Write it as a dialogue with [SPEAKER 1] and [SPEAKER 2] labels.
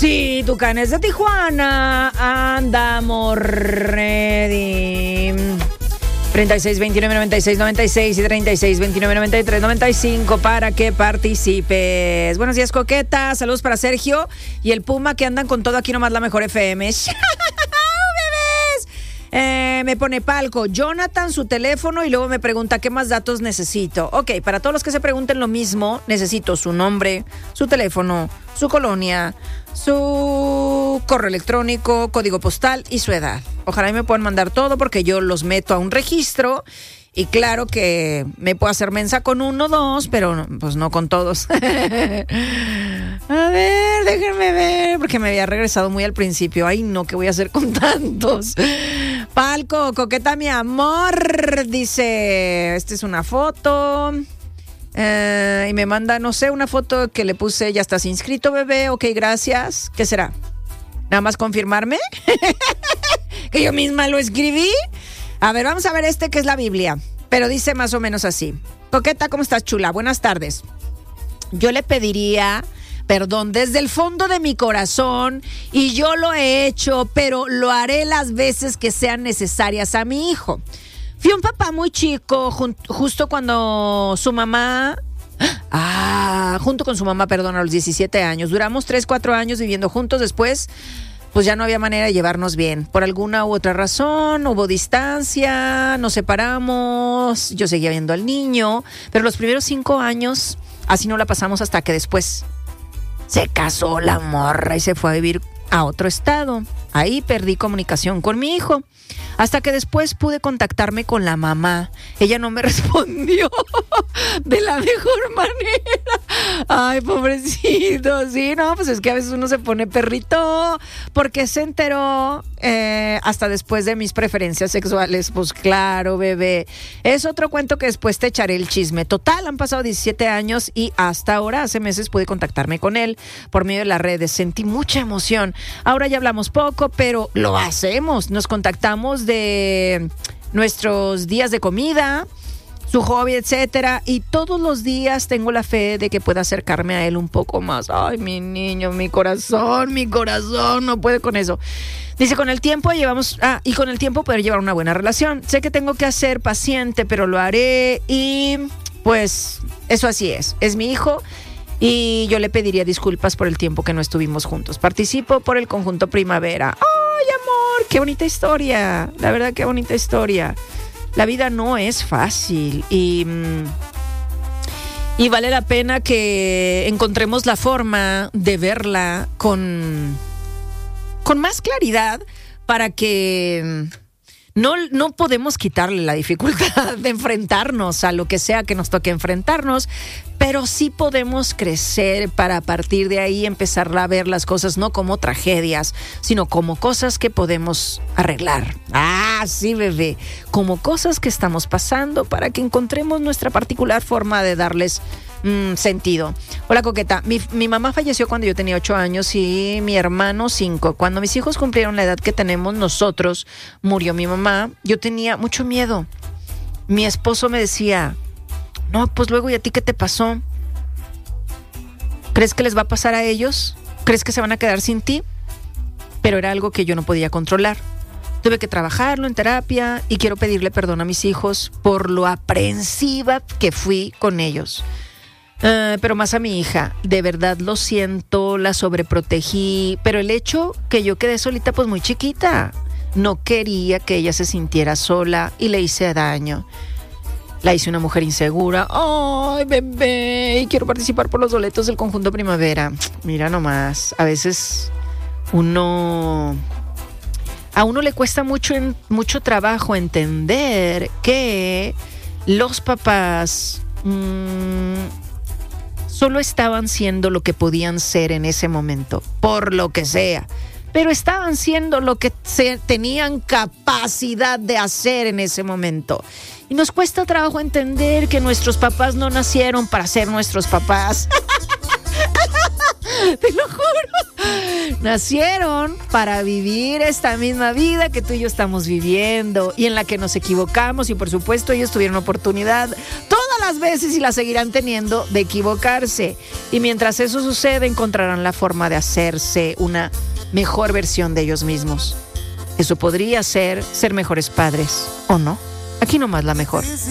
[SPEAKER 1] Sí, Tucanes de Tijuana, andamos ready. 36 29 96 96 y 36 29 93 95 para que participes. Buenos días, Coqueta. Saludos para Sergio y el Puma que andan con todo aquí nomás la mejor FM. Me pone Palco, Jonathan, su teléfono y luego me pregunta qué más datos necesito. Ok, para todos los que se pregunten lo mismo, necesito su nombre, su teléfono, su colonia, su correo electrónico, código postal y su edad. Ojalá y me puedan mandar todo porque yo los meto a un registro y claro que me puedo hacer mensa con uno o dos, pero pues no con todos. A ver, déjenme ver, porque me había regresado muy al principio. Ay, no, ¿qué voy a hacer con tantos? Palco, Coqueta, mi amor, dice, esta es una foto. Y me manda, no sé, una foto que le puse, ya estás inscrito, bebé, ok, gracias. ¿Qué será? ¿Nada más confirmarme? ¿Que yo misma lo escribí? A ver, vamos a ver que es la Biblia, pero dice más o menos así. Coqueta, ¿cómo estás, chula? Buenas tardes. Yo le pediría perdón desde el fondo de mi corazón y yo lo he hecho, pero lo haré las veces que sean necesarias a mi hijo. Fui un papá muy chico, justo cuando su mamá... junto con su mamá, perdón, a los 17 años. Duramos 3-4 años viviendo juntos. Después, pues ya no había manera de llevarnos bien. Por alguna u otra razón, hubo distancia, nos separamos, yo seguía viendo al niño, pero los primeros 5 años así no la pasamos hasta que después se casó la morra y se fue a vivir a otro estado. Ahí perdí comunicación con mi hijo. Hasta que después pude contactarme con la mamá. Ella no me respondió de la mejor manera. Ay, pobrecito. Sí, no, pues es que a veces uno se pone perrito. Porque se enteró hasta después de mis preferencias sexuales. Pues claro, bebé. Es otro cuento que después te echaré el chisme. Total, han pasado 17 años y hasta ahora, hace meses, pude contactarme con él por medio de las redes. Sentí mucha emoción. Ahora ya hablamos poco, pero lo hacemos. Nos contactamos de nuestros días de comida, su hobby, etcétera, y todos los días tengo la fe de que pueda acercarme a él un poco más. Ay, mi niño, mi corazón no puede con eso. Dice, con el tiempo poder llevar una buena relación. Sé que tengo que ser paciente, pero lo haré y pues eso así es mi hijo. Y yo le pediría disculpas por el tiempo que no estuvimos juntos. Participo por el conjunto Primavera. ¡Ay, amor! ¡Qué bonita historia! La verdad, qué bonita historia. La vida no es fácil y vale la pena que encontremos la forma de verla con más claridad para que... No podemos quitarle la dificultad de enfrentarnos a lo que sea que nos toque enfrentarnos, pero sí podemos crecer para a partir de ahí empezar a ver las cosas no como tragedias, sino como cosas que podemos arreglar. Sí, bebé, como cosas que estamos pasando para que encontremos nuestra particular forma de darles sentido. Hola, Coqueta. Mi mamá falleció cuando yo tenía 8 años y mi hermano 5. Cuando mis hijos cumplieron la edad que tenemos nosotros, murió mi mamá. Yo tenía mucho miedo. Mi esposo me decía, no, pues luego, ¿y a ti qué te pasó? ¿Crees que les va a pasar a ellos? ¿Crees que se van a quedar sin ti? Pero era algo que yo no podía controlar. Tuve que trabajarlo en terapia y quiero pedirle perdón a mis hijos por lo aprensiva que fui con ellos. Pero más a mi hija, de verdad lo siento, la sobreprotegí, pero el hecho que yo quedé solita pues muy chiquita, no quería que ella se sintiera sola y le hice daño. La hice una mujer insegura. Ay, bebé, y quiero participar por los boletos del conjunto Primavera. Mira nomás, a veces a uno le cuesta mucho trabajo entender que los papás solo estaban siendo lo que podían ser en ese momento, por lo que sea, pero estaban siendo lo que tenían capacidad de hacer en ese momento. Y nos cuesta trabajo entender que nuestros papás no nacieron para ser nuestros papás. Te lo juro. Nacieron para vivir esta misma vida que tú y yo estamos viviendo y en la que nos equivocamos y por supuesto ellos tuvieron oportunidad todas las las veces y las seguirán teniendo de equivocarse. Y mientras eso sucede, encontrarán la forma de hacerse una mejor versión de ellos mismos. Eso podría ser mejores padres, ¿o no? Aquí nomás la mejor.